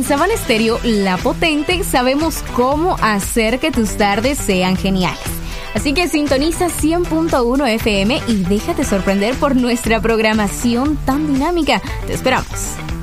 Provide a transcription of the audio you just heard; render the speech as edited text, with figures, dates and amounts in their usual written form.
Sabana Estéreo, la potente, sabemos cómo hacer que tus tardes sean geniales. Así que sintoniza 100.1 FM y déjate sorprender por nuestra programación tan dinámica. Te esperamos.